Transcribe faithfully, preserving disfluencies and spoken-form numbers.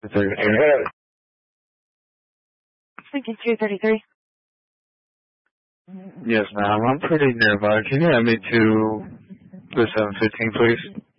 Lincoln two thirty-three. Yes, ma'am. I'm pretty nearby. Can you add me to the seven fifteen, please?